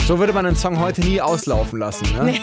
So würde man einen Song heute nie auslaufen lassen. Ne? Nee.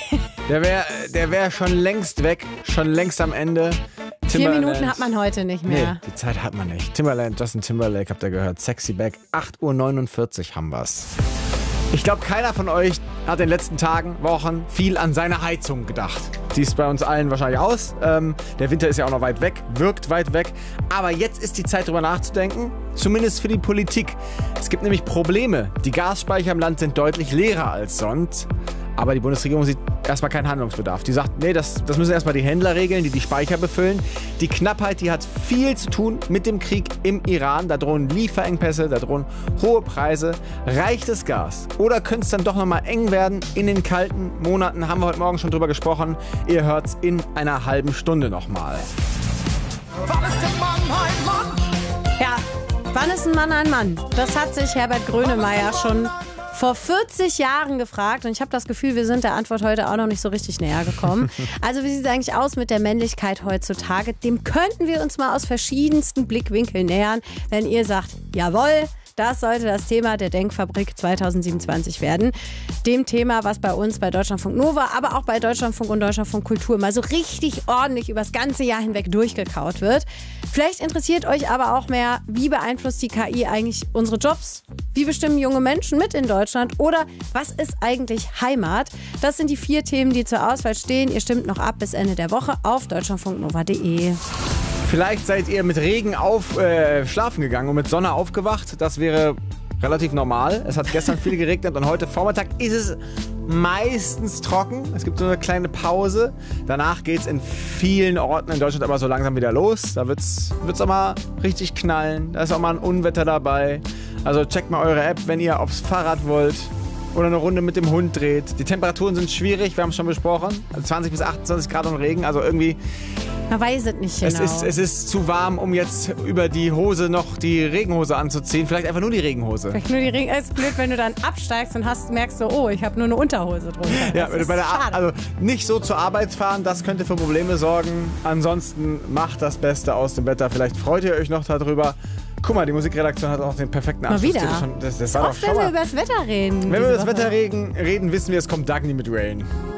Der wär schon längst weg, schon längst am Ende. 4 Minuten hat man heute nicht mehr. Nee, die Zeit hat man nicht. Timbaland, Justin Timberlake, habt ihr gehört. Sexy Back, 8:49 Uhr haben wir's. Ich glaube, keiner von euch hat in den letzten Tagen, Wochen viel an seine Heizung gedacht. Die ist bei uns allen wahrscheinlich aus. Der Winter ist ja auch noch weit weg, wirkt weit weg. Aber jetzt ist die Zeit, darüber nachzudenken, zumindest für die Politik. Es gibt nämlich Probleme. Die Gasspeicher im Land sind deutlich leerer als sonst. Aber die Bundesregierung sieht erstmal keinen Handlungsbedarf. Die sagt, nee, das müssen erstmal die Händler regeln, die Speicher befüllen. Die Knappheit, die hat viel zu tun mit dem Krieg im Iran. Da drohen Lieferengpässe, da drohen hohe Preise. Reicht das Gas? Oder könnte es dann doch nochmal eng werden in den kalten Monaten? Haben wir heute Morgen schon drüber gesprochen. Ihr hört's in einer halben Stunde nochmal. Wann ist der Mann ein Mann? Ja, wann ist ein Mann ein Mann? Das hat sich Herbert Grönemeyer schon vor 40 Jahren gefragt und ich habe das Gefühl, wir sind der Antwort heute auch noch nicht so richtig näher gekommen. Also wie sieht es eigentlich aus mit der Männlichkeit heutzutage? Dem könnten wir uns mal aus verschiedensten Blickwinkeln nähern, wenn ihr sagt, jawohl, das sollte das Thema der Denkfabrik 2027 werden. Dem Thema, was bei uns bei Deutschlandfunk Nova, aber auch bei Deutschlandfunk und Deutschlandfunk Kultur mal so richtig ordentlich übers ganze Jahr hinweg durchgekaut wird. Vielleicht interessiert euch aber auch mehr, wie beeinflusst die KI eigentlich unsere Jobs? Wie bestimmen junge Menschen mit in Deutschland? Oder was ist eigentlich Heimat? Das sind die 4 Themen, die zur Auswahl stehen. Ihr stimmt noch ab bis Ende der Woche auf deutschlandfunknova.de. Vielleicht seid ihr mit Regen schlafen gegangen und mit Sonne aufgewacht. Das wäre relativ normal. Es hat gestern viel geregnet und heute Vormittag ist es meistens trocken. Es gibt so eine kleine Pause. Danach geht es in vielen Orten in Deutschland aber so langsam wieder los. Da wird's auch mal richtig knallen. Da ist auch mal ein Unwetter dabei. Also checkt mal eure App, wenn ihr aufs Fahrrad wollt oder eine Runde mit dem Hund dreht. Die Temperaturen sind schwierig, wir haben es schon besprochen. Also 20 bis 28 Grad und Regen, also irgendwie... Man weiß es nicht genau. Es ist zu warm, um jetzt über die Hose noch die Regenhose anzuziehen. Vielleicht einfach nur die Regenhose. Vielleicht nur die Regenhose. Es ist blöd, wenn du dann absteigst und merkst so, oh, ich habe nur eine Unterhose drunter. Ja, also nicht so zur Arbeit fahren, das könnte für Probleme sorgen. Ansonsten macht das Beste aus dem Wetter. Vielleicht freut ihr euch noch darüber. Guck mal, die Musikredaktion hat auch den perfekten Anschluss. Mal wieder. Das war doch oft, wenn wir über das Wetter reden. Wenn wir über das Wetter reden, wissen wir, es kommt Dagny mit Rain.